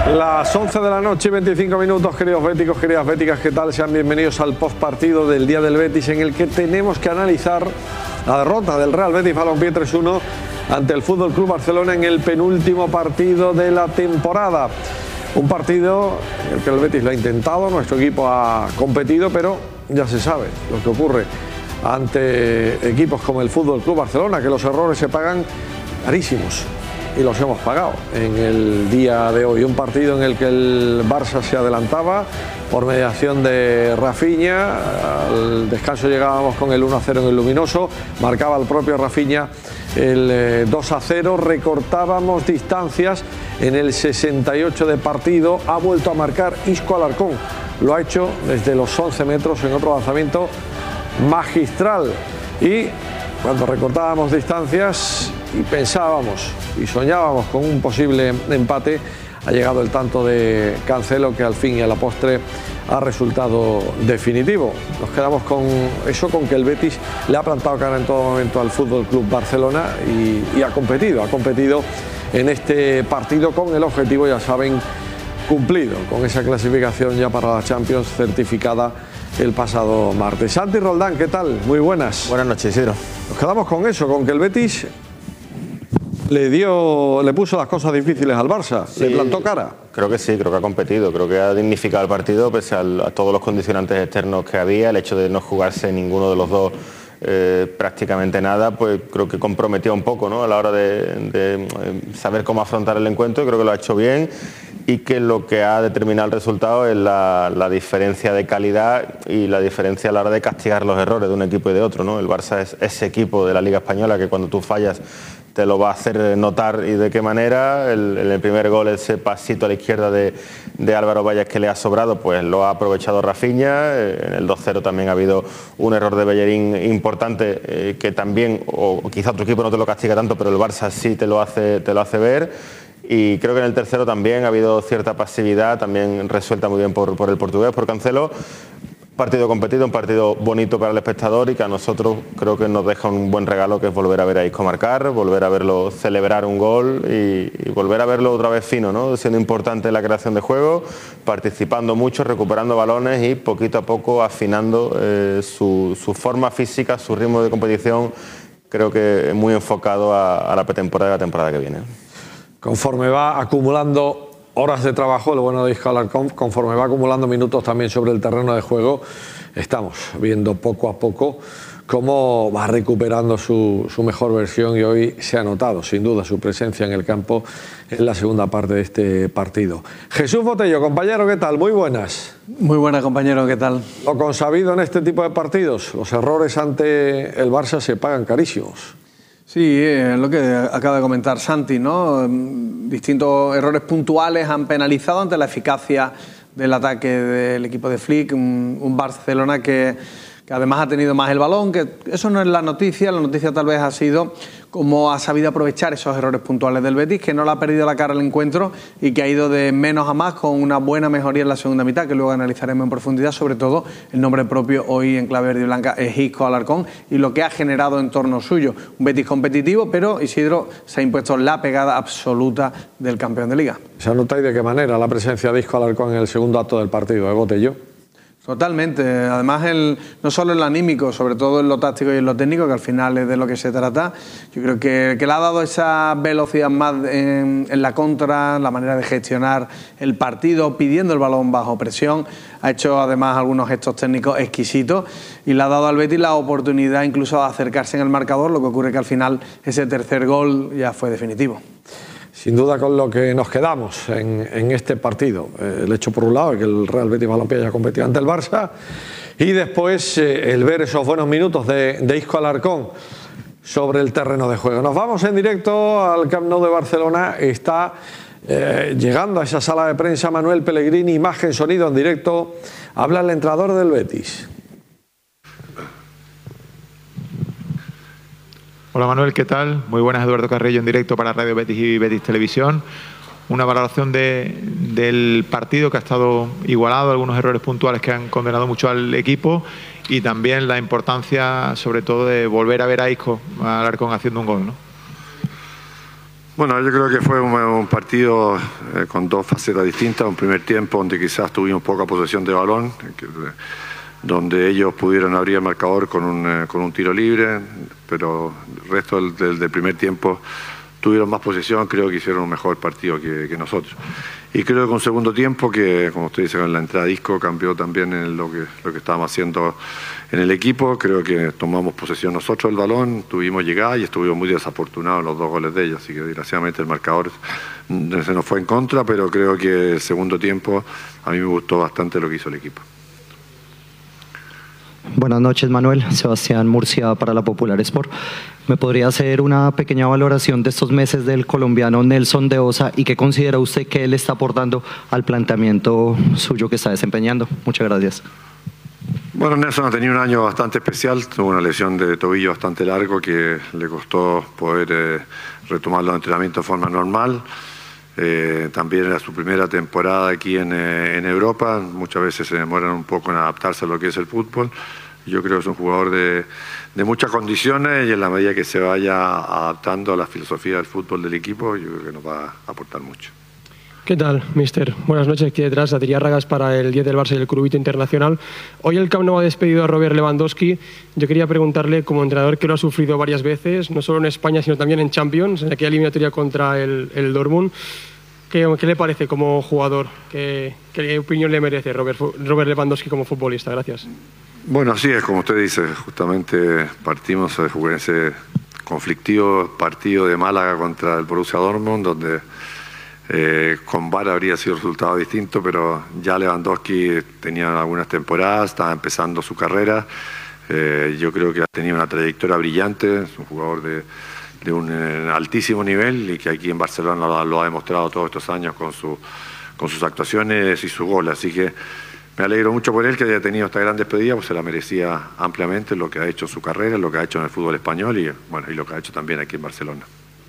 Las 11 de la noche y 25 minutos, queridos béticos, queridas béticas, ¿qué tal? Sean bienvenidos al postpartido del Día del Betis, en el que tenemos que analizar la derrota del Real Betis Balompié 3-1 ante el Fútbol Club Barcelona en el penúltimo partido de la temporada. Un partido en el que el Betis lo ha intentado, nuestro equipo ha competido, pero ya se sabe lo que ocurre ante equipos como el Fútbol Club Barcelona, que los errores se pagan carísimos. Y los hemos pagado en el día de hoy. Un partido en el que el Barça se adelantaba por mediación de Rafinha. Al descanso llegábamos con el 1-0 en el Luminoso. Marcaba el propio Rafinha el 2-0. Recortábamos distancias en el 68 de partido. Ha vuelto a marcar Isco Alarcón. Lo ha hecho desde los 11 metros en otro lanzamiento magistral. Y cuando recortábamos distancias y pensábamos y soñábamos con un posible empate, ha llegado el tanto de Cancelo, que al fin y a la postre ha resultado definitivo. Nos quedamos con eso, con que el Betis le ha plantado cara en todo momento al Fútbol Club Barcelona y ha competido en este partido con el objetivo, ya saben, cumplido, con esa clasificación ya para la Champions certificada el pasado martes. Santi Roldán, ¿qué tal? Muy buenas. Buenas noches, Isidro. Nos quedamos con eso, con que el Betis le puso las cosas difíciles al Barça, sí, le plantó cara. Creo que sí, creo que ha competido, creo que ha dignificado el partido pese a todos los condicionantes externos que había, el hecho de no jugarse ninguno de los dos prácticamente nada, pues creo que comprometió un poco, ¿no?, a la hora de saber cómo afrontar el encuentro. Creo que lo ha hecho bien y que lo que ha determinado el resultado es la diferencia de calidad y la diferencia a la hora de castigar los errores de un equipo y de otro, ¿no? El Barça es ese equipo de la Liga Española que cuando tú fallas te lo va a hacer notar, y de qué manera. El primer gol, ese pasito a la izquierda de Álvaro Valles que le ha sobrado, pues lo ha aprovechado Rafinha. En el 2-0 también ha habido un error de Bellerín importante, que también, o quizá otro equipo no te lo castiga tanto, pero el Barça sí te lo hace ver. Y creo que en el tercero también ha habido cierta pasividad, también resuelta muy bien por el portugués, por Cancelo. Partido competido, un partido bonito para el espectador y que a nosotros creo que nos deja un buen regalo, que es volver a ver a Isco marcar, volver a verlo celebrar un gol y volver a verlo otra vez fino, ¿no?, siendo importante en la creación de juego, participando mucho, recuperando balones y poquito a poco afinando su forma física, su ritmo de competición. Creo que muy enfocado a la pretemporada de la temporada que viene. Conforme va acumulando horas de trabajo, lo bueno de Isco Alarcón, conforme va acumulando minutos también sobre el terreno de juego, estamos viendo poco a poco cómo va recuperando su mejor versión, y hoy se ha notado sin duda su presencia en el campo en la segunda parte de este partido. Jesús Botello, compañero, ¿qué tal? Muy buenas. Muy buenas, compañero, ¿qué tal? Lo consabido en este tipo de partidos, los errores ante el Barça se pagan carísimos. Sí, lo que acaba de comentar Santi, ¿no? Distintos errores puntuales han penalizado ante la eficacia del ataque del equipo de Flick, un Barcelona que además ha tenido más el balón, que eso no es la noticia tal vez ha sido cómo ha sabido aprovechar esos errores puntuales del Betis, que no le ha perdido la cara al encuentro y que ha ido de menos a más con una buena mejoría en la segunda mitad, que luego analizaremos en profundidad. Sobre todo el nombre propio hoy en clave verde y blanca es Isco Alarcón y lo que ha generado en torno suyo. Un Betis competitivo, pero Isidro se ha impuesto la pegada absoluta del campeón de Liga. ¿Se nota y de qué manera la presencia de Isco Alarcón en el segundo acto del partido de Botello? Totalmente, además no solo en lo anímico, sobre todo en lo táctico y en lo técnico, que al final es de lo que se trata. Yo creo que le ha dado esa velocidad más en la contra, la manera de gestionar el partido, pidiendo el balón bajo presión. Ha hecho además algunos gestos técnicos exquisitos y le ha dado al Betis la oportunidad incluso de acercarse en el marcador, lo que ocurre que al final ese tercer gol ya fue definitivo. Sin duda con lo que nos quedamos en este partido. El hecho por un lado es que el Real Betis Balompié ya competido ante el Barça, y después el ver esos buenos minutos de Isco Alarcón sobre el terreno de juego. Nos vamos en directo al Camp Nou de Barcelona. Está llegando a esa sala de prensa Manuel Pellegrini, imagen, sonido en directo. Habla el entrenador del Betis. Hola Manuel, ¿qué tal? Muy buenas, Eduardo Carrillo en directo para Radio Betis y Betis Televisión. Una valoración del partido que ha estado igualado, algunos errores puntuales que han condenado mucho al equipo y también la importancia sobre todo de volver a ver a Isco Alarcón haciendo un gol, ¿no? Bueno, yo creo que fue un partido con dos facetas distintas. Un primer tiempo donde quizás tuvimos poca posesión de balón, donde ellos pudieron abrir el marcador con un tiro libre, pero el resto del primer tiempo tuvieron más posesión, creo que hicieron un mejor partido que nosotros. Y creo que un segundo tiempo que, como usted dice, con la entrada de Isco cambió también en lo que estábamos haciendo en el equipo. Creo que tomamos posesión nosotros del balón, tuvimos llegada y estuvimos muy desafortunados en los dos goles de ellos. Así que desgraciadamente el marcador se nos fue en contra, pero creo que el segundo tiempo a mí me gustó bastante lo que hizo el equipo. Buenas noches, Manuel. Sebastián Murcia para La Popular Sport. ¿Me podría hacer una pequeña valoración de estos meses del colombiano Nelson de Osa y qué considera usted que él está aportando al planteamiento suyo que está desempeñando? Muchas gracias. Bueno, Nelson ha tenido un año bastante especial, tuvo una lesión de tobillo bastante largo que le costó poder retomar los entrenamientos de forma normal. También era su primera temporada aquí en Europa, muchas veces se demoran un poco en adaptarse a lo que es el fútbol. Yo creo que es un jugador de muchas condiciones y en la medida que se vaya adaptando a la filosofía del fútbol del equipo, yo creo que nos va a aportar mucho. ¿Qué tal, mister? Buenas noches, aquí detrás, Adrià Ragas para el 10 del Barça y el Clubito Internacional. Hoy el Camp Nou ha despedido a Robert Lewandowski. Yo quería preguntarle, como entrenador que lo ha sufrido varias veces, no solo en España, sino también en Champions, en aquella eliminatoria contra el Dortmund, ¿qué le parece como jugador? ¿Qué opinión le merece Robert Lewandowski como futbolista? Gracias. Bueno, así es, como usted dice, justamente partimos de jugar ese conflictivo partido de Málaga contra el Borussia Dortmund, donde con VAR habría sido resultado distinto, pero ya Lewandowski tenía algunas temporadas, estaba empezando su carrera. Yo creo que ha tenido una trayectoria brillante, es un jugador de un altísimo nivel y que aquí en Barcelona lo ha demostrado todos estos años con sus actuaciones y su gol. Así que me alegro mucho por él que haya tenido esta gran despedida, pues se la merecía ampliamente lo que ha hecho en su carrera, lo que ha hecho en el fútbol español y lo que ha hecho también aquí en Barcelona.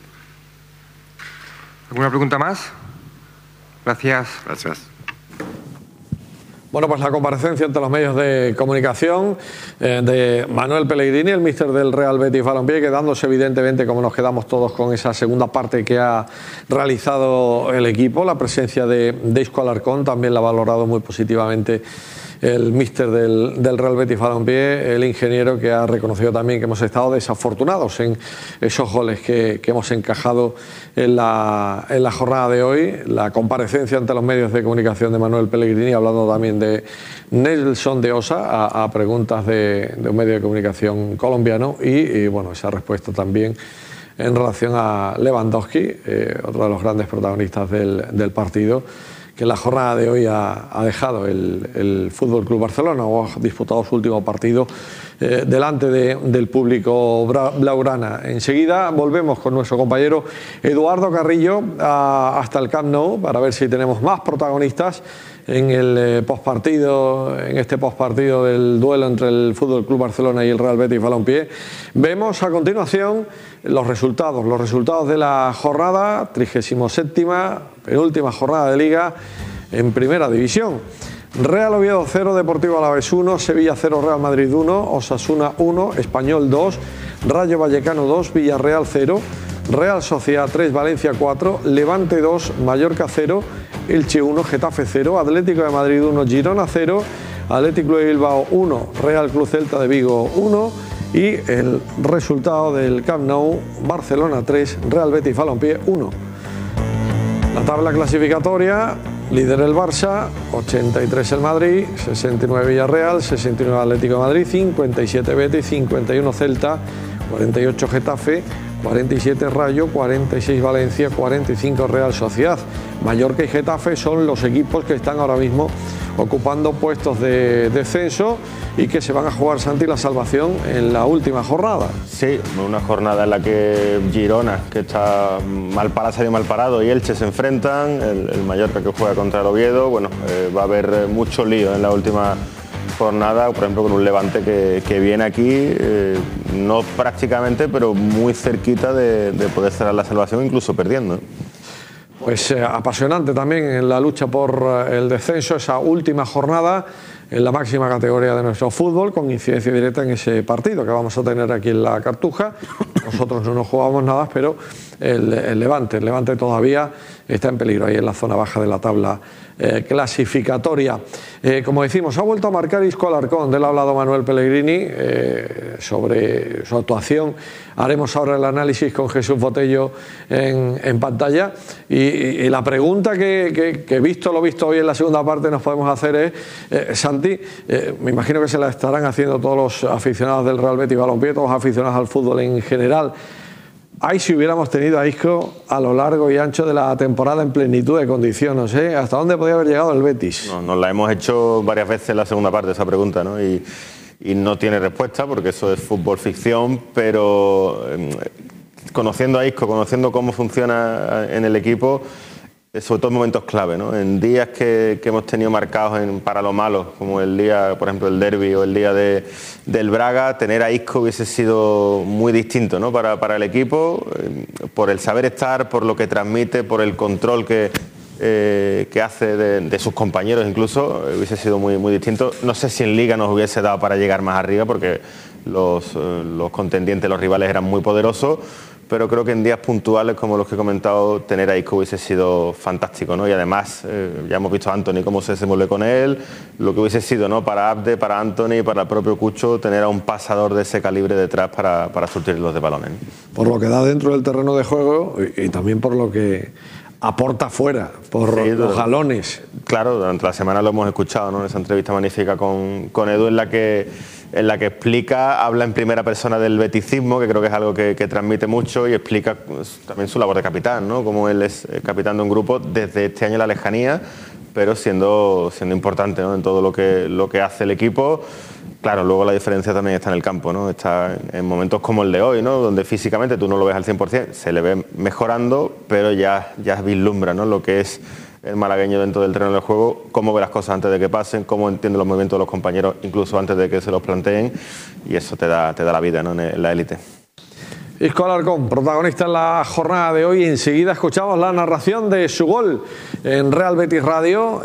¿Alguna pregunta más? Gracias. Gracias. Bueno, pues la comparecencia ante los medios de comunicación de Manuel Pellegrini, el míster del Real Betis Balompié, quedándose evidentemente, como nos quedamos todos, con esa segunda parte que ha realizado el equipo. La presencia de Isco Alarcón también la ha valorado muy positivamente el míster del Real Betis Balompié, el ingeniero, que ha reconocido también que hemos estado desafortunados en esos goles que hemos encajado en la jornada de hoy. La comparecencia ante los medios de comunicación de Manuel Pellegrini, hablando también de Nelson de Osa a preguntas de un medio de comunicación colombiano y bueno, esa respuesta también en relación a Lewandowski, otro de los grandes protagonistas del partido, que en la jornada de hoy ha dejado el Fútbol Club Barcelona, o ha disputado su último partido delante del público blaugrana. Enseguida volvemos con nuestro compañero Eduardo Carrillo hasta el Camp Nou para ver si tenemos más protagonistas en el postpartido, en este postpartido del duelo entre el Fútbol Club Barcelona y el Real Betis Balompié. Vemos a continuación los resultados de la jornada, 37ª, penúltima jornada de Liga en Primera División. Real Oviedo 0, Deportivo Alavés 1, Sevilla 0, Real Madrid 1, Osasuna 1, Español 2, Rayo Vallecano 2, Villarreal 0, Real Sociedad 3, Valencia 4, Levante 2, Mallorca 0, Elche 1, Getafe 0, Atlético de Madrid 1, Girona 0, Atlético de Bilbao 1, Real Club Celta de Vigo 1 y el resultado del Camp Nou, Barcelona 3, Real Betis Balompié 1. La tabla clasificatoria: líder el Barça, 83 el Madrid, 69 Villarreal, 69 Atlético de Madrid, 57 Betis, 51 Celta, 48 Getafe, 47 Rayo, 46 Valencia, 45 Real Sociedad. Mallorca y Getafe son los equipos que están ahora mismo ocupando puestos de descenso y que se van a jugar, Santi, la salvación en la última jornada. Sí, una jornada en la que Girona, que está mal parado, mal parado, y Elche se enfrentan, el Mallorca que juega contra el Oviedo. Bueno, va a haber mucho lío en la última jornada, por ejemplo con un Levante que viene aquí, no prácticamente, pero muy cerquita de poder cerrar la salvación, incluso perdiendo. Pues apasionante también en la lucha por el descenso, esa última jornada en la máxima categoría de nuestro fútbol, con incidencia directa en ese partido que vamos a tener aquí en la Cartuja. Nosotros no nos jugamos nada, pero el Levante. El Levante todavía está en peligro ahí en la zona baja de la tabla clasificatoria. Como decimos, ha vuelto a marcar Isco Alarcón. De él ha hablado Manuel Pellegrini sobre su actuación. Haremos ahora el análisis con Jesús Botello en pantalla. Y la pregunta que visto lo visto hoy en la segunda parte nos podemos hacer es, Santi, me imagino que se la estarán haciendo todos los aficionados del Real Betis Balompié, todos los aficionados al fútbol en general. Ay, si hubiéramos tenido a Isco a lo largo y ancho de la temporada en plenitud de condiciones, ¿eh? ¿Hasta dónde podía haber llegado el Betis? No, nos la hemos hecho varias veces en la segunda parte esa pregunta, ¿no? Y no tiene respuesta porque eso es fútbol ficción, pero conociendo a Isco, conociendo cómo funciona en el equipo, sobre todo en momentos clave, ¿no? En días que hemos tenido marcados para lo malo, como el día, por ejemplo, el derbi o el día del Braga, tener a Isco hubiese sido muy distinto, ¿no? Para el equipo, por el saber estar, por lo que transmite, por el control que hace de sus compañeros incluso, hubiese sido muy, muy distinto. No sé si en Liga nos hubiese dado para llegar más arriba porque los contendientes, los rivales eran muy poderosos, pero creo que en días puntuales como los que he comentado, tener a Isco hubiese sido fantástico, ¿no? Y además ya hemos visto a Antony cómo se desenvuelve con él, lo que hubiese sido, ¿no? Para Abde, para Antony, para el propio Cucho, tener a un pasador de ese calibre detrás para surtirlos de balones. Por lo que da dentro del terreno de juego y también por lo que aporta fuera, por los jalones. Claro, durante la semana lo hemos escuchado, ¿no? En esa entrevista magnífica con Edu en la que explica, habla en primera persona del beticismo, que creo que es algo que transmite mucho, y explica pues, también su labor de capitán, ¿no? Como él es capitán de un grupo desde este año en la lejanía, pero siendo importante, ¿no? En todo lo que hace el equipo. Claro, luego la diferencia también está en el campo, ¿no? Está en momentos como el de hoy, ¿no? Donde físicamente tú no lo ves al 100%, se le ve mejorando, pero ya vislumbra, ¿no? Lo que es el malagueño dentro del terreno del juego, cómo ve las cosas antes de que pasen, cómo entiende los movimientos de los compañeros, incluso antes de que se los planteen, y eso te da la vida, ¿no? En la élite. Isco Alarcón, protagonista en la jornada de hoy. Enseguida escuchamos la narración de su gol en Real Betis Radio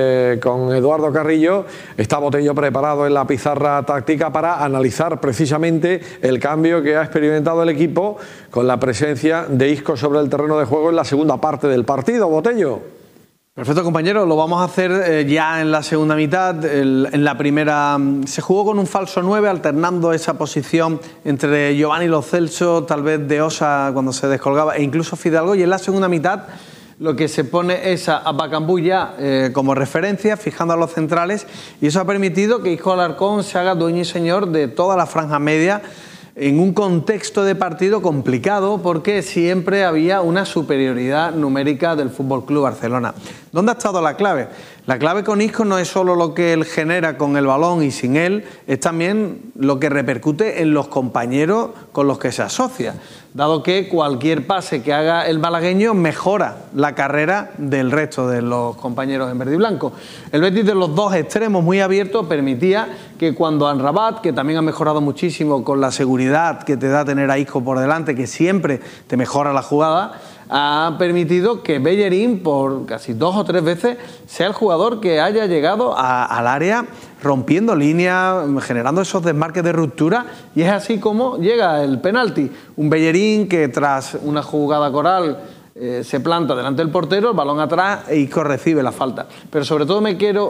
con Eduardo Carrillo. Está Botello preparado en la pizarra táctica para analizar precisamente el cambio que ha experimentado el equipo con la presencia de Isco sobre el terreno de juego en la segunda parte del partido. Botello. Perfecto, compañero, lo vamos a hacer ya en la segunda mitad. En la primera se jugó con un falso 9, alternando esa posición entre Giovanni Lo Celso, tal vez de Osa cuando se descolgaba, e incluso Fidalgo. Y en la segunda mitad lo que se pone es a Bacambú ya como referencia, fijando a los centrales, y eso ha permitido que Isco Alarcón se haga dueño y señor de toda la franja media, en un contexto de partido complicado porque siempre había una superioridad numérica del Fútbol Club Barcelona. ¿Dónde ha estado la clave? La clave con Isco no es solo lo que él genera con el balón y sin él, es también lo que repercute en los compañeros con los que se asocia, dado que cualquier pase que haga el malagueño mejora la carrera del resto de los compañeros en verde y blanco. El Betis de los dos extremos muy abiertos permitía que cuando Amrabat, que también ha mejorado muchísimo con la seguridad que te da tener a Isco por delante, que siempre te mejora la jugada, ha permitido que Bellerín por casi 2 o 3 veces sea el jugador que haya llegado al área rompiendo líneas, generando esos desmarques de ruptura, y es así como llega el penalti. Un Bellerín que tras una jugada coral se planta delante del portero, el balón atrás e Isco recibe la falta. Pero sobre todo me quiero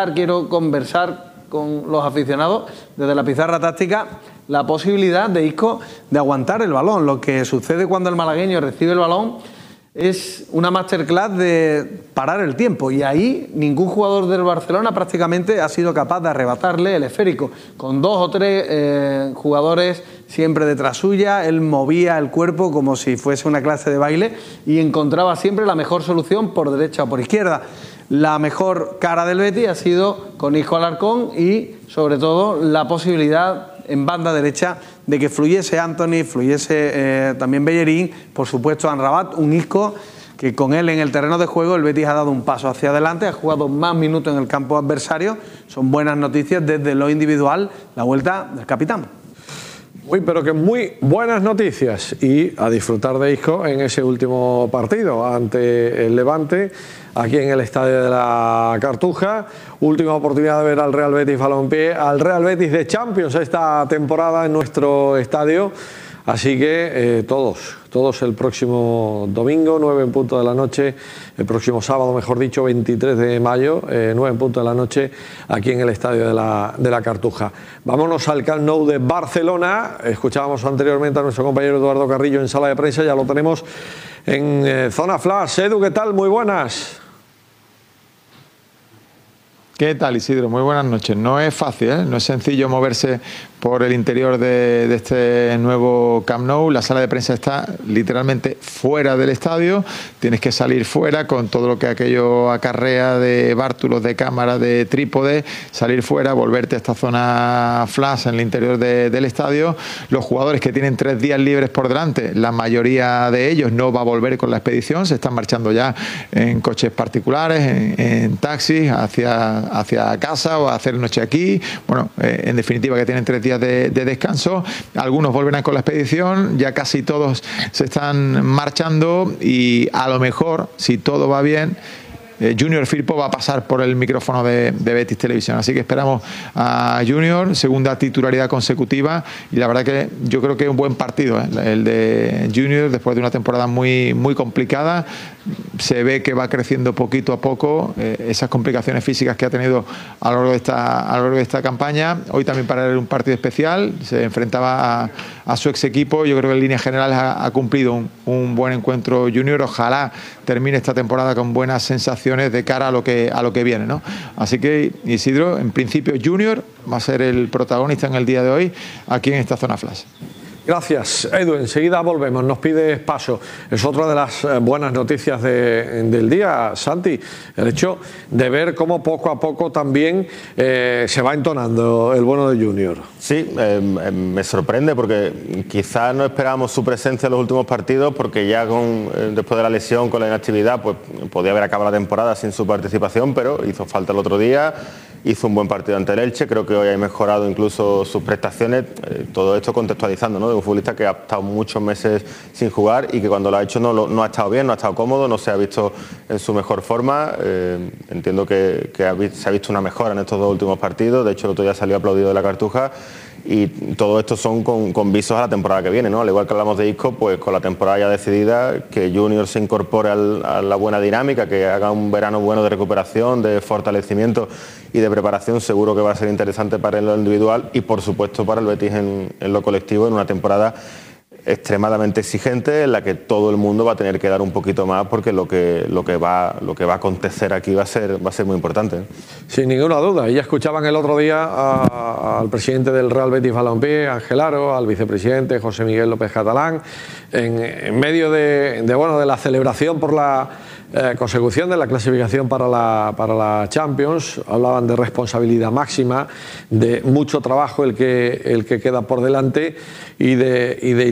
conversar con los aficionados desde la pizarra táctica la posibilidad de Isco de aguantar el balón. Lo que sucede cuando el malagueño recibe el balón es una masterclass de parar el tiempo, y ahí ningún jugador del Barcelona prácticamente ha sido capaz de arrebatarle el esférico. Con 2 o 3 jugadores siempre detrás suya, él movía el cuerpo como si fuese una clase de baile y encontraba siempre la mejor solución por derecha o por izquierda. La mejor cara del Betis ha sido con Isco Alarcón y sobre todo la posibilidad en banda derecha de que fluyese Antony, fluyese también Bellerín, por supuesto Amrabat, un Isco que con él en el terreno de juego el Betis ha dado un paso hacia adelante, ha jugado más minutos en el campo adversario. Son buenas noticias desde lo individual, la vuelta del capitán. Uy, pero que muy buenas noticias, y a disfrutar de Isco en ese último partido ante el Levante, aquí en el Estadio de la Cartuja. Última oportunidad de ver al Real Betis Balompié, al Real Betis de Champions esta temporada en nuestro estadio. Así que todos el próximo domingo, 9 en punto de la noche, el próximo sábado, mejor dicho, 23 de mayo, 9 en punto de la noche, aquí en el Estadio de la Cartuja. Vámonos al Camp Nou de Barcelona. Escuchábamos anteriormente a nuestro compañero Eduardo Carrillo en sala de prensa, ya lo tenemos en Zona Flash. Edu, ¿qué tal? Muy buenas. ¿Qué tal, Isidro? Muy buenas noches. No es fácil, no es sencillo moverse por el interior de este nuevo Camp Nou. La sala de prensa está literalmente fuera del estadio. Tienes que salir fuera con todo lo que aquello acarrea de bártulos, de cámaras, de trípode, salir fuera, volverte a esta zona flash en el interior del estadio. Los jugadores que tienen 3 días libres por delante, la mayoría de ellos no va a volver con la expedición, se están marchando ya en coches particulares, en taxis, hacia casa o a hacer noche aquí. Bueno, en definitiva, que tienen 3 días de descanso. Algunos volverán con la expedición, ya casi todos se están marchando y a lo mejor, si todo va bien, Junior Firpo va a pasar por el micrófono de Betis Televisión. Así que esperamos a Junior, segunda titularidad consecutiva, y la verdad que yo creo que es un buen partido, el de Junior, después de una temporada muy complicada. Se ve que va creciendo poquito a poco, esas complicaciones físicas que ha tenido a lo largo de esta campaña. Hoy también para él un partido especial, se enfrentaba a su ex equipo. Yo creo que en líneas generales ha cumplido un buen encuentro Junior. Ojalá termine esta temporada con buenas sensaciones de cara a lo que viene, ¿no? Así que, Isidro, en principio Junior va a ser el protagonista en el día de hoy aquí en esta zona flash. Gracias, Edu. Enseguida volvemos. Nos pides paso. Es otra de las buenas noticias del día, Santi, el hecho de ver cómo poco a poco también se va entonando el bueno de Junior. Sí, me sorprende porque quizás no esperábamos su presencia en los últimos partidos, porque ya después de la lesión, con la inactividad, pues podía haber acabado la temporada sin su participación, pero hizo falta el otro día. Hizo un buen partido ante el Elche, creo que hoy ha mejorado incluso sus prestaciones, todo esto contextualizando, ¿no? De un futbolista que ha estado muchos meses sin jugar y que cuando lo ha hecho no ha estado bien, no ha estado cómodo, no se ha visto en su mejor forma. Entiendo que se ha visto una mejora en estos 2 últimos partidos, de hecho el otro día salió aplaudido de la Cartuja. Y todo esto son con visos a la temporada que viene, ¿no? Al igual que hablamos de Isco, pues con la temporada ya decidida, que Junior se incorpore a la buena dinámica, que haga un verano bueno de recuperación, de fortalecimiento y de preparación, seguro que va a ser interesante para él en lo individual y por supuesto para el Betis en lo colectivo, en una temporada extremadamente exigente en la que todo el mundo va a tener que dar un poquito más, porque lo que va a acontecer aquí va a ser muy importante. Sin ninguna duda. Y ya escuchaban el otro día al presidente del Real Betis Balompié, Ángel Aro, al vicepresidente José Miguel López Catalán, en medio de la celebración por la consecución de la clasificación para la Champions. Hablaban de responsabilidad máxima, de mucho trabajo el que queda por delante y de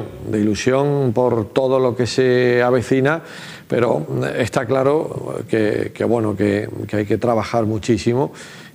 ilusión por todo lo que se avecina, pero está claro que hay que trabajar muchísimo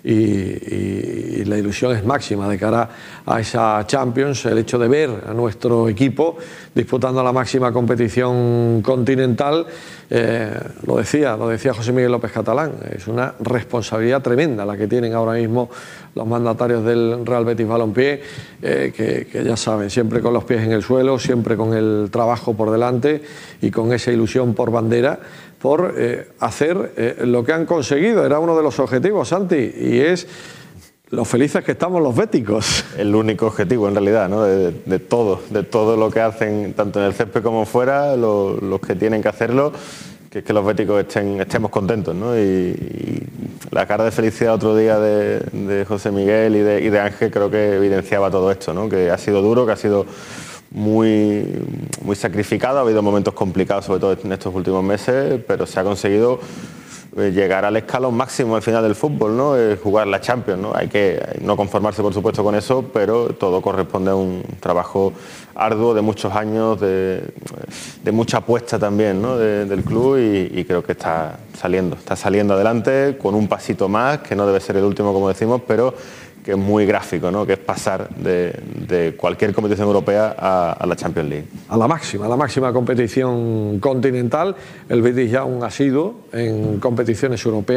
y la ilusión es máxima de cara a esa Champions, el hecho de ver a nuestro equipo disputando la máxima competición continental. Lo decía José Miguel López Catalán, es una responsabilidad tremenda la que tienen ahora mismo los mandatarios del Real Betis Balompié, que ya saben, siempre con los pies en el suelo, siempre con el trabajo por delante y con esa ilusión por bandera, por hacer lo que han conseguido. Era uno de los objetivos, Santi, y es lo felices que estamos los béticos. El único objetivo, en realidad, ¿no? de todo lo que hacen, tanto en el césped como fuera, los que tienen que hacerlo, que es que los béticos estemos contentos, ¿no? Y la cara de felicidad otro día de José Miguel y de Ángel creo que evidenciaba todo esto, ¿no? Que ha sido duro, que ha sido muy sacrificado, ha habido momentos complicados, sobre todo en estos últimos meses, pero se ha conseguido llegar al escalón máximo al final del fútbol, ¿no? Jugar la Champions, ¿no? Hay que no conformarse, por supuesto, con eso, pero todo corresponde a un trabajo arduo de muchos años, de mucha apuesta también, ¿no? del club, y creo que está saliendo adelante con un pasito más, que no debe ser el último, como decimos, pero que es muy gráfico, ¿no? Que es pasar de cualquier competición europea a la Champions League. A la máxima competición continental. El Betis ya aún ha sido en competiciones europeas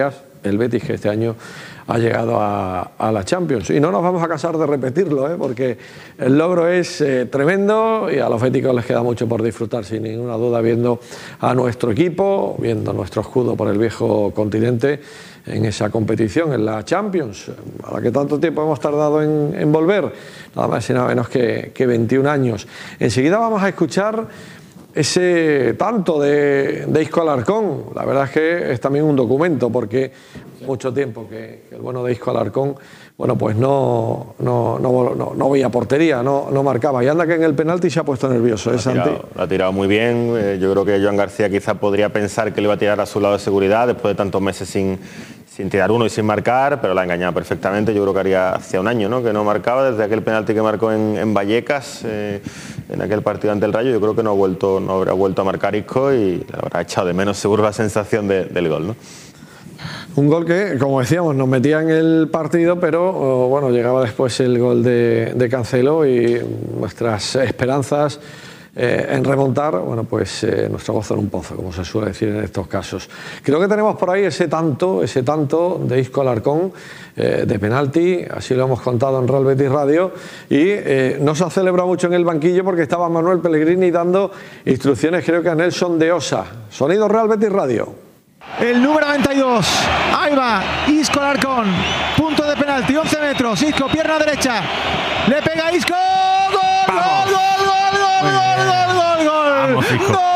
el Betis, que este año ha llegado a la Champions. Y no nos vamos a cansar de repetirlo, porque el logro es tremendo y a los béticos les queda mucho por disfrutar, sin ninguna duda, viendo a nuestro equipo, viendo nuestro escudo por el viejo continente en esa competición, en la Champions, a la que tanto tiempo hemos tardado en volver, nada más y nada menos que 21 años. Enseguida vamos a escuchar ese tanto de Isco Alarcón. La verdad es que es también un documento, porque mucho tiempo que el bueno de Isco Alarcón, bueno, pues no veía portería, no marcaba. Y anda que en el penalti se ha puesto nervioso. Lo ha tirado muy bien. Yo creo que Joan García quizá podría pensar que le iba a tirar a su lado de seguridad después de tantos meses sin tirar uno y sin marcar, pero la ha engañado perfectamente. Yo creo que hacía un año, ¿no?, que no marcaba, desde aquel penalti que marcó en Vallecas, en aquel partido ante el Rayo. Yo creo que no habrá vuelto a marcar Isco y habrá echado de menos seguro la sensación del gol, ¿no? Un gol que, como decíamos, nos metía en el partido, pero bueno, llegaba después el gol de Cancelo y nuestras esperanzas en remontar, bueno, pues nuestro gozo en un pozo, como se suele decir en estos casos. Creo que tenemos por ahí ese tanto de Isco Alarcón, de penalti, así lo hemos contado en Real Betis Radio, y no se ha celebrado mucho en el banquillo porque estaba Manuel Pellegrini dando instrucciones, creo que a Nelson de Osa. Sonido Real Betis Radio. El número 92, ahí va, Isco Alarcón, punto de penalti, 11 metros, Isco, pierna derecha, le pega Isco, gol, gol, gol, gol, gol, gol, gol, gol, Vamos, Isco. gol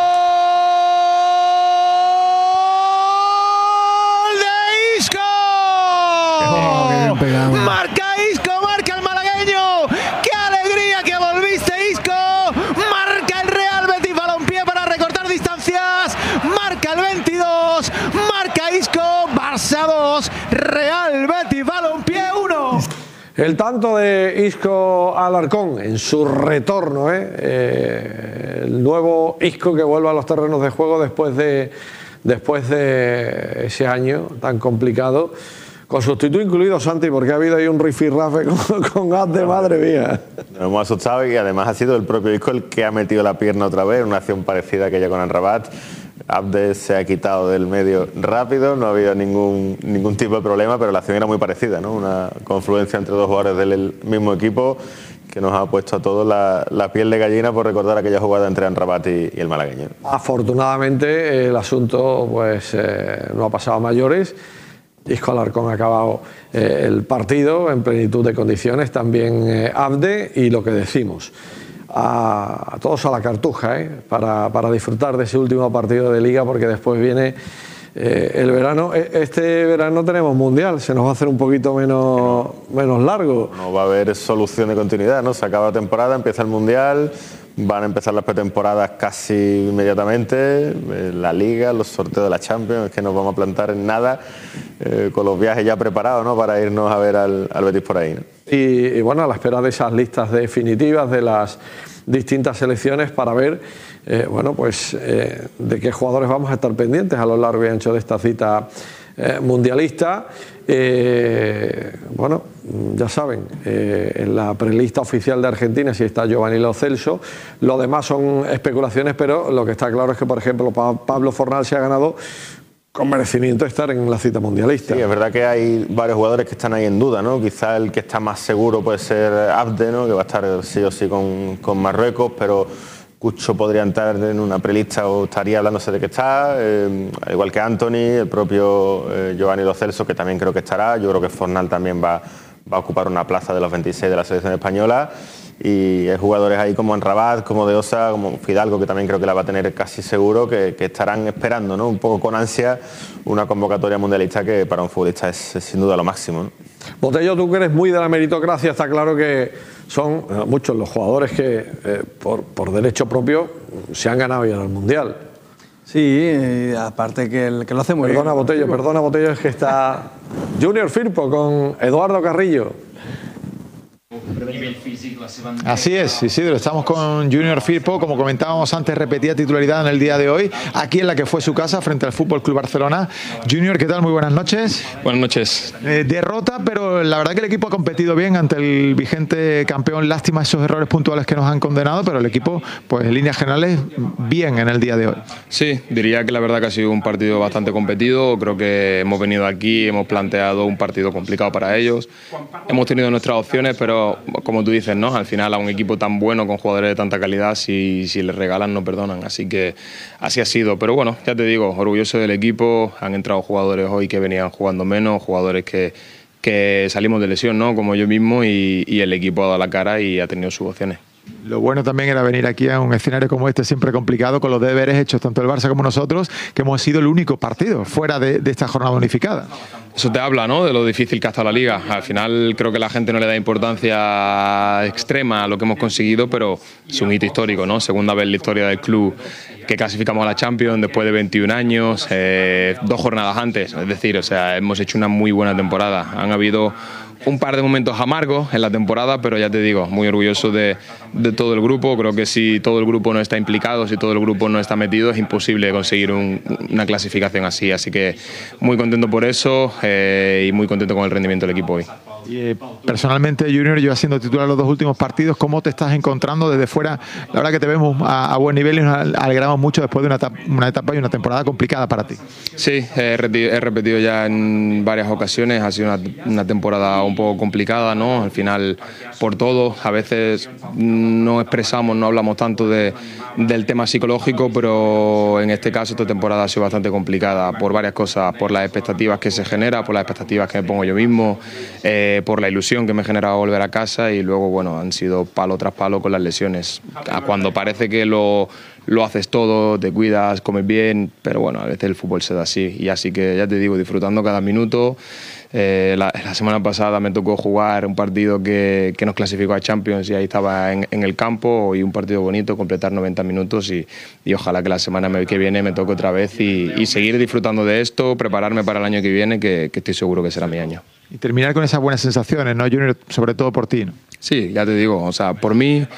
de Isco, marca Isco, marca el malagueño, qué alegría que volviste Isco, marca el Real Betis Balompié para recortar distancias, marca el 22, marca Isco, Barça 2, Real Betis Balompié 1. El tanto de Isco Alarcón en su retorno, el nuevo Isco que vuelve a los terrenos de juego después de ese año tan complicado, con sustituto incluido, Santi, porque ha habido ahí un rifirrafe con Abde, madre mía. Nos hemos asustado y además ha sido el propio Isco el que ha metido la pierna otra vez, una acción parecida a aquella con Amrabat. Abde se ha quitado del medio rápido, no ha habido ningún tipo de problema, pero la acción era muy parecida, ¿no? Una confluencia entre dos jugadores del mismo equipo que nos ha puesto a todos la piel de gallina por recordar aquella jugada entre Amrabat y el malagueño. Afortunadamente el asunto pues no ha pasado a mayores. Isco Alarcón ha acabado el partido en plenitud de condiciones, también Abde, y lo que decimos, a todos a la cartuja, para disfrutar de ese último partido de Liga, porque después viene el verano. Este verano tenemos Mundial, se nos va a hacer un poquito menos largo. No va a haber solución de continuidad, ¿no? Se acaba la temporada, empieza el Mundial, van a empezar las pretemporadas casi inmediatamente, la Liga, los sorteos de la Champions, es que nos vamos a plantar en nada, con los viajes ya preparados, ¿no?, para irnos a ver al Betis por ahí, ¿no? Y bueno, a la espera de esas listas definitivas de las distintas selecciones para ver, bueno, pues de qué jugadores vamos a estar pendientes a lo largo y ancho de esta cita mundialista. Bueno, ya saben, en la prelista oficial de Argentina sí está Giovanni Lo Celso. Lo demás son especulaciones, pero lo que está claro es que, por ejemplo, Pablo Fornal se ha ganado con merecimiento estar en la cita mundialista. Sí, es verdad que hay varios jugadores que están ahí en duda, ¿no? Quizá el que está más seguro puede ser Abde, ¿no?, que va a estar sí o sí con Marruecos, pero Cucho podría entrar en una prelista o estaría hablándose de que está, al igual que Anthony, el propio Giovanni Lo Celso, que también creo que estará. Yo creo que Fornal también va a ocupar una plaza de los 26 de la selección española, y hay jugadores ahí como Amrabat, como De Osa, como Fidalgo, que también creo que la va a tener casi seguro, que estarán esperando, ¿no?, un poco con ansia una convocatoria mundialista que para un futbolista es sin duda lo máximo, ¿no? Botello, tú que eres muy de la meritocracia, está claro que son muchos los jugadores que por derecho propio se han ganado ya en el Mundial. Sí, aparte que lo hace muy bien. Perdona Botello, es que está Junior Firpo con Eduardo Carrillo. Así es, Isidro, estamos con Junior Firpo, como comentábamos antes, repetía titularidad en el día de hoy, aquí en la que fue su casa, frente al Fútbol Club Barcelona. Junior, ¿qué tal? Muy buenas noches. Buenas noches. Derrota, pero la verdad que el equipo ha competido bien ante el vigente campeón. Lástima esos errores puntuales que nos han condenado, pero el equipo, pues en líneas generales, bien en el día de hoy. Sí, diría que la verdad que ha sido un partido bastante competido. Creo que hemos venido aquí, hemos planteado un partido complicado para ellos. Hemos tenido nuestras opciones, pero como tú dices, ¿no? Al final a un equipo tan bueno, con jugadores de tanta calidad, si les regalan no perdonan, así que así ha sido. Pero bueno, ya te digo, orgulloso del equipo. Han entrado jugadores hoy que venían jugando menos, jugadores que salimos de lesión, ¿no? Como yo mismo, y el equipo ha dado la cara y ha tenido sus opciones. Lo bueno también era venir aquí a un escenario como este, siempre complicado, con los deberes hechos tanto el Barça como nosotros, que hemos sido el único partido fuera de esta jornada unificada. Eso te habla, ¿no?, de lo difícil que ha estado la Liga. Al final creo que la gente no le da importancia extrema a lo que hemos conseguido, pero es un hito histórico, ¿no? Segunda vez en la historia del club que clasificamos a la Champions después de 21 años, 2 jornadas antes. Es decir, o sea, hemos hecho una muy buena temporada. Han habido un par de momentos amargos en la temporada, pero ya te digo, muy orgulloso de todo el grupo. Creo que si todo el grupo no está implicado, si todo el grupo no está metido, es imposible conseguir una clasificación así. Así que muy contento por eso y muy contento con el rendimiento del equipo hoy. Y, personalmente, Junior, yo siendo titular los 2 últimos partidos, ¿cómo te estás encontrando desde fuera? La verdad que te vemos a buen nivel y nos alegramos mucho después de una etapa y una temporada complicada para ti. Sí, he repetido ya en varias ocasiones. Ha sido una temporada un poco complicada, ¿no? Al final, por todo, a veces no expresamos, no hablamos tanto del tema psicológico, pero en este caso esta temporada ha sido bastante complicada por varias cosas, por las expectativas que se genera, por las expectativas que me pongo yo mismo, por la ilusión que me generaba volver a casa, y luego, bueno, han sido palo tras palo con las lesiones. Cuando parece que lo haces todo, te cuidas, comes bien, pero bueno, a veces el fútbol se da así, y así que ya te digo, disfrutando cada minuto. La semana pasada me tocó jugar un partido que nos clasificó a Champions y ahí estaba en el campo, y un partido bonito, completar 90 minutos y ojalá que la semana que viene me toque otra vez y seguir disfrutando de esto, prepararme para el año que viene, que estoy seguro que será mi año. Y terminar con esas buenas sensaciones, ¿no, Junior? Sobre todo por ti, ¿no? Sí, ya te digo, o sea, por mí,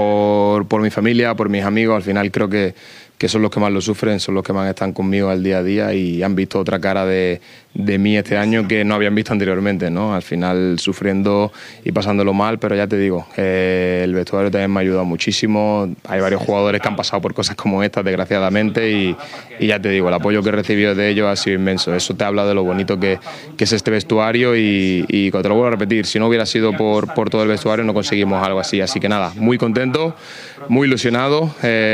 por mi familia, por mis amigos. Al final creo que son los que más lo sufren, son los que más están conmigo al día a día y han visto otra cara de mí este año que no habían visto anteriormente, ¿no? Al final sufriendo y pasándolo mal, pero ya te digo, el vestuario también me ha ayudado muchísimo. Hay varios jugadores que han pasado por cosas como estas, desgraciadamente, y ya te digo, el apoyo que he recibido de ellos ha sido inmenso. Eso te habla de lo bonito que es este vestuario y te lo vuelvo a repetir, si no hubiera sido por todo el vestuario no conseguimos algo así. Así que nada, muy contento, muy ilusionado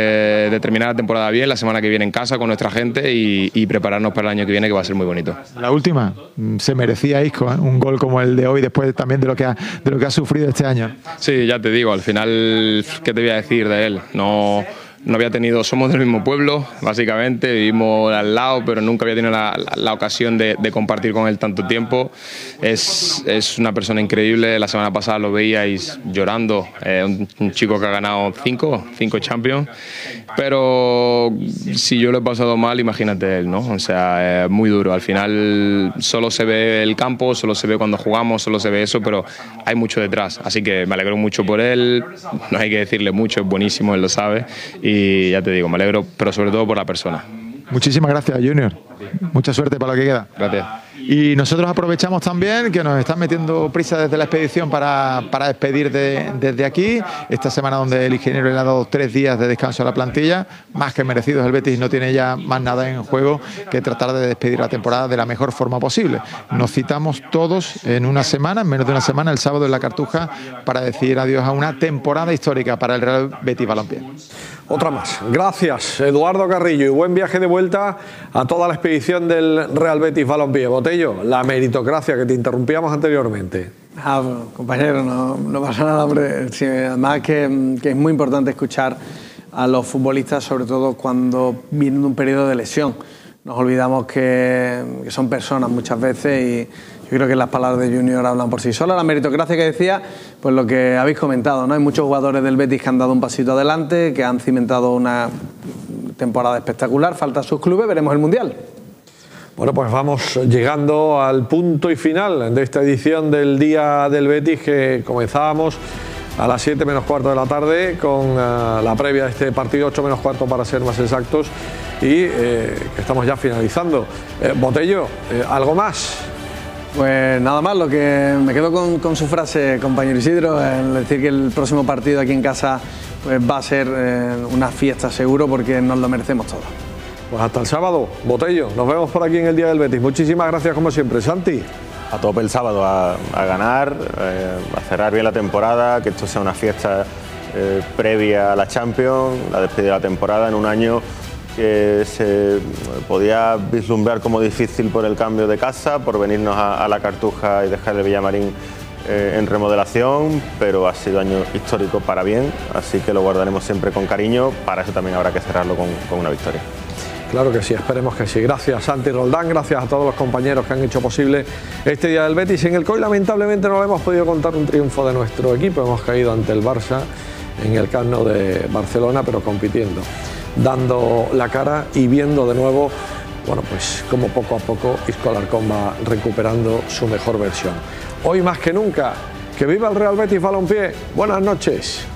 de terminar la temporada bien, la semana que viene en casa con nuestra gente y prepararnos para el año que viene, que va a ser muy bonito. La última, se merecía Isco, ¿eh? Un gol como el de hoy, después también de lo que ha sufrido este año. Sí, ya te digo, al final, ¿qué te voy a decir de él? No había tenido, somos del mismo pueblo, básicamente, vivimos al lado, pero nunca había tenido la ocasión de compartir con él tanto tiempo. Es una persona increíble. La semana pasada lo veíais llorando, un chico que ha ganado 5 Champions, pero si yo lo he pasado mal, imagínate él, ¿no? O sea, muy duro. Al final solo se ve el campo, solo se ve cuando jugamos, solo se ve eso, pero hay mucho detrás. Así que me alegro mucho por él, no hay que decirle mucho, es buenísimo, él lo sabe. Y ya te digo, me alegro, pero sobre todo por la persona. Muchísimas gracias, Junior. Mucha suerte para lo que queda. Gracias. Y nosotros aprovechamos también que nos están metiendo prisa desde la expedición para despedir desde aquí. Esta semana donde el ingeniero le ha dado 3 días de descanso a la plantilla, más que merecidos. El Betis no tiene ya más nada en juego que tratar de despedir la temporada de la mejor forma posible. Nos citamos todos en una semana, en menos de una semana, el sábado en la Cartuja, para decir adiós a una temporada histórica para el Real Betis Balompié. Otra más. Gracias, Eduardo Carrillo, y buen viaje de vuelta a toda la expedición del Real Betis Balompié. Botello, la meritocracia, que te interrumpíamos anteriormente. Compañero, no pasa nada, hombre. Sí, además que es muy importante escuchar a los futbolistas, sobre todo cuando vienen de un periodo de lesión. Nos olvidamos que son personas muchas veces, y yo creo que las palabras de Junior hablan por sí solas. La meritocracia que decía, pues lo que habéis comentado, ¿no? Hay muchos jugadores del Betis que han dado un pasito adelante, que han cimentado una temporada espectacular. Falta sus clubes, veremos el Mundial. Bueno, pues vamos llegando al punto y final de esta edición del Día del Betis, que comenzábamos a las 7 menos cuarto de la tarde con la previa de este partido, 8 menos cuarto para ser más exactos, y que estamos ya finalizando. Botello, ¿algo más? Pues nada más, lo que me quedo con su frase, compañero Isidro, el decir que el próximo partido aquí en casa pues va a ser una fiesta seguro, porque nos lo merecemos todos. Pues hasta el sábado, Botello, nos vemos por aquí en el Día del Betis. Muchísimas gracias como siempre. Santi. A tope el sábado, a ganar, a cerrar bien la temporada, que esto sea una fiesta previa a la Champions, la despedida de la temporada en un año que se podía vislumbrar como difícil por el cambio de casa, por venirnos a la Cartuja y dejar el Villamarín en remodelación, pero ha sido año histórico para bien, así que lo guardaremos siempre con cariño. Para eso también habrá que cerrarlo con una victoria. Claro que sí, esperemos que sí. Gracias, Santi Roldán, gracias a todos los compañeros que han hecho posible este Día del Betis, en el que hoy lamentablemente no le hemos podido contar un triunfo de nuestro equipo. Hemos caído ante el Barça en el Camp Nou de Barcelona, pero compitiendo, dando la cara y viendo de nuevo, bueno, pues como poco a poco Isco Alarcón va recuperando su mejor versión. Hoy más que nunca, que viva el Real Betis Balompié. Buenas noches.